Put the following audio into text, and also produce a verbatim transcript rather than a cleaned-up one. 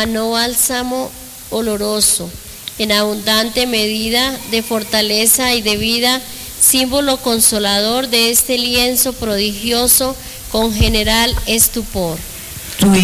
mas no bálsamo oloroso, en abundante medida de fortaleza y de vida, símbolo consolador de este lienzo prodigioso con general estupor.